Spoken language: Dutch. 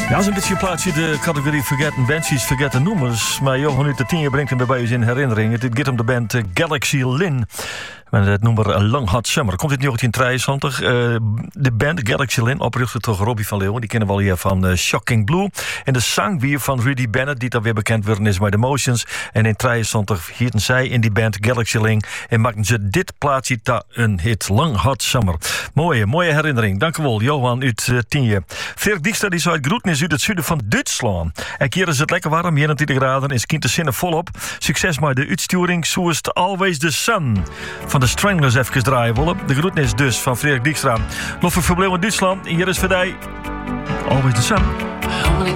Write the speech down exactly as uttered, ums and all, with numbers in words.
Ja, zo'n beetje plaatsje de categorie Forgotten Bands, Forgotten Nummers. Maar Johan uit de tien brengt hem bij ons in herinnering. Dit gaat om de band uh, Galaxy Lin. Met het nummer Long Hot Summer. Komt dit negentien drieënzeventig. Uh, de band Galaxy Lin, opgericht door Robbie van Leeuwen. Die kennen we al hier van uh, Shocking Blue. En de zang weer van Rudy Bennett, die dan weer bekend worden is met The Motions. En in drieënzeventig hielden zij in die band Galaxy Lin. En maakten ze dit plaatsje ta een hit. Long Hot Summer. Mooie, mooie herinnering. Dank u wel, Johan uit uh, tien. Dirk Dijkstra die zou groeten is uit het zuiden van Duitsland. En hier is het lekker warm, eenentwintig graden. En skint de zinnen volop. Succes met de uitsturing. So is Always the Sun. Van de Stranglers even draaien willen. De groeten is dus van Frederik Dijkstra. Nog voor verbleven in Duitsland. En hier is voor jou Always the Sun.